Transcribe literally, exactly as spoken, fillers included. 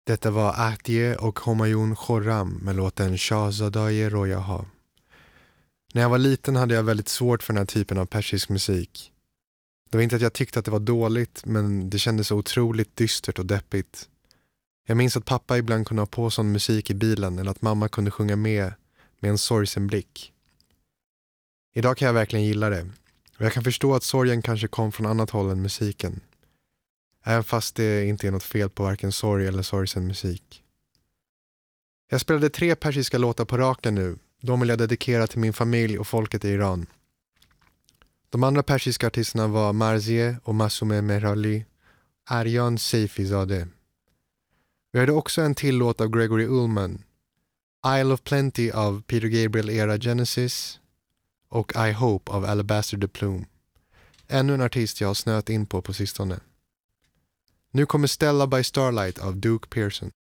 Detta var Ahtiye och Homayun Khorram med låten Shahzadaye Royaha. När jag var liten hade jag väldigt svårt för den här typen av persisk musik. Det var inte att jag tyckte att det var dåligt, men det kändes så otroligt dystert och deppigt. Jag minns att pappa ibland kunde ha på sån musik i bilen eller att mamma kunde sjunga med med en sorgsen blick. Idag kan jag verkligen gilla det. Och jag kan förstå att sorgen kanske kom från annat håll än musiken. Även fast det inte är något fel på varken sorg eller sorgsen musik. Jag spelade tre persiska låtar på raken nu. De vill jag dedikera till min familj och folket i Iran. De andra persiska artisterna var Marzieh och Masume Mehrali, Aryan Seifizadeh. Vi hörde också en till låt av Gregory Ullman, Isle of Plenty av Peter Gabriel Era Genesis och I Hope av Alabaster the Plume. Ännu en artist jag har snöat in på på sistone. Nu kommer Stella by Starlight av Duke Pearson.